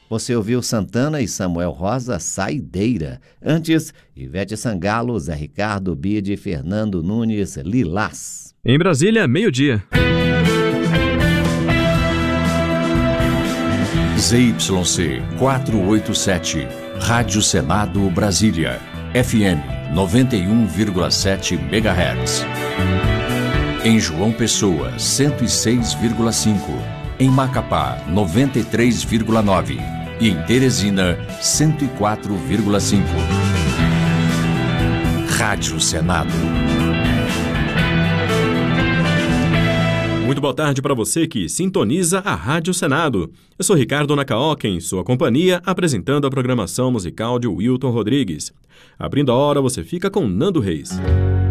Você ouviu Santana e Samuel Rosa, Saideira. Antes, Ivete Sangalo, Zé Ricardo, Bide e Fernando Nunes, Lilás. Em Brasília, meio-dia. ZYC 487, Rádio Senado Brasília, FM 91,7 MHz. Em João Pessoa, 106,5. Em Macapá, 93,9. E em Teresina, 104,5. Rádio Senado. Muito boa tarde para você que sintoniza a Rádio Senado. Eu sou Ricardo Nakaoka, em sua companhia, apresentando a programação musical de Wilton Rodrigues. Abrindo a hora, você fica com Nando Reis.